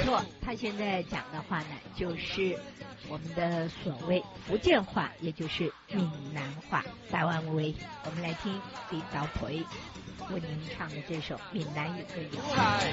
错，他现在讲的话呢，就是我们的所谓福建话，也就是闽南话。台湾味，我们来听李导培为您唱的这首闽南语歌谣。